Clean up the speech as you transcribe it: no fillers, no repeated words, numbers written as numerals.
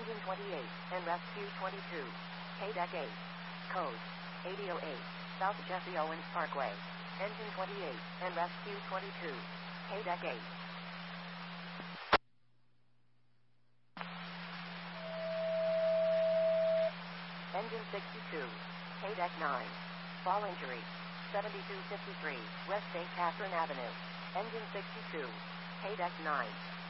Engine 28, and Rescue 22. KDEC 8. Code 8008, South Jesse Owens Parkway. Engine 28, and Rescue 22. KDEC 8. Engine 62, KDEC 9. Fall injury, 7253, West St. Catherine Avenue. Engine 62, KDEC 9.